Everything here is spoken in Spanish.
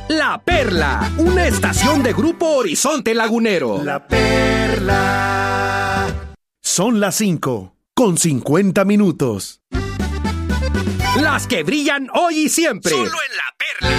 La Perla, una estación de Grupo Horizonte Lagunero. La Perla. Son las 5:50. Las que brillan hoy y siempre. Solo en La Perla.